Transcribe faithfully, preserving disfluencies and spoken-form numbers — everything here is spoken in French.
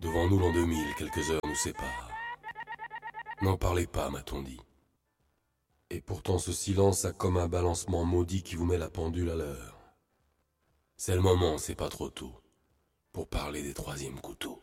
Devant nous l'an deux mille, quelques heures nous séparent. N'en parlez pas, m'a-t-on dit. Et pourtant ce silence a comme un balancement maudit qui vous met la pendule à l'heure. C'est le moment, c'est pas trop tôt, pour parler des troisièmes couteaux.